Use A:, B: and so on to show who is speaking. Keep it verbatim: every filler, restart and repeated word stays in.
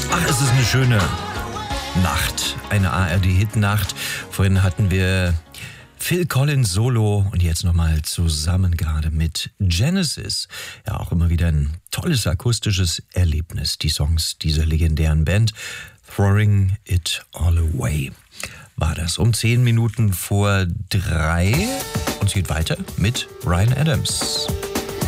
A: Ach, es ist eine schöne Nacht, eine A R D-Hit-Nacht. Vorhin hatten wir Phil Collins Solo und jetzt nochmal zusammen gerade mit Genesis. Ja, auch immer wieder ein tolles akustisches Erlebnis, die Songs dieser legendären Band. Throwing It All Away war das um zehn Minuten vor drei. Und es geht weiter mit Ryan Adams.